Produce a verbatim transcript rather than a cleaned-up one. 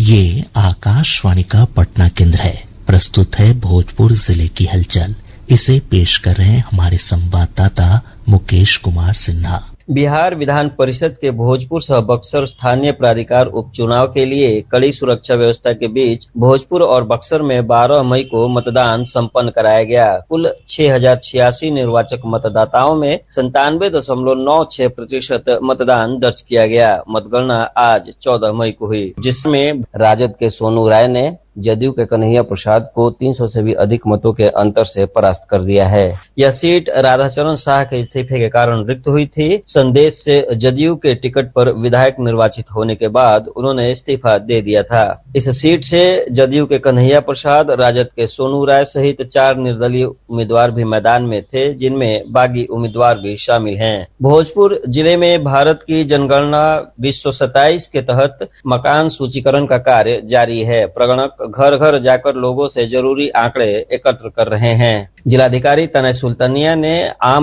ये आकाशवाणी का पटना केंद्र है। प्रस्तुत है भोजपुर जिले की हलचल। इसे पेश कर रहे हैं हमारे संवाददाता मुकेश कुमार सिन्हा। बिहार विधान परिषद के भोजपुर सह बक्सर स्थानीय प्राधिकार उपचुनाव के लिए कड़ी सुरक्षा व्यवस्था के बीच भोजपुर और बक्सर में बारह मई को मतदान संपन्न कराया गया। कुल छह हजार छियासी निर्वाचक मतदाताओं में संतानवे दशमलव नौ छह प्रतिशत मतदान दर्ज किया गया। मतगणना आज चौदह मई को हुई, जिसमें राजद के सोनू राय ने जदयू के कन्हैया प्रसाद को तीन सौ से भी अधिक मतों के अंतर से परास्त कर दिया है। यह सीट राधाचरण शाह के इस्तीफे के कारण रिक्त हुई थी। संदेश से जदयू के टिकट पर विधायक निर्वाचित होने के बाद उन्होंने इस्तीफा दे दिया था। इस सीट से जदयू के कन्हैया प्रसाद, राजद के सोनू राय सहित चार निर्दलीय उम्मीदवार भी मैदान में थे, जिनमें बागी उम्मीदवार भी शामिल हैं। भोजपुर जिले में भारत की जनगणना बीस सौ सत्ताईस के तहत मकान सूचीकरण का कार्य जारी है। प्रगणक घर घर जाकर लोगों से जरूरी आंकड़े एकत्र कर रहे हैं। जिलाधिकारी तनय सुल्तानिया ने आम